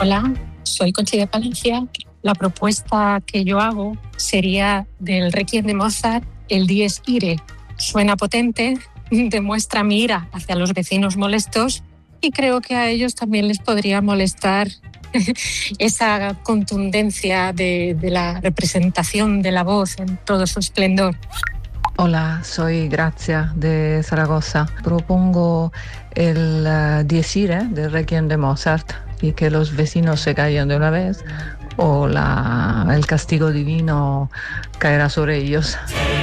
Hola, soy Conchi de Palencia. La propuesta que yo hago sería del Requiem de Mozart, el Dies Irae. Suena potente, demuestra mi ira hacia los vecinos molestos y creo que a ellos también les podría molestar esa contundencia de la representación de la voz en todo su esplendor. Hola, soy Grazia de Zaragoza. Propongo el Dies Irae del Requiem de Mozart y que los vecinos se callen de una vez o el castigo divino caerá sobre ellos.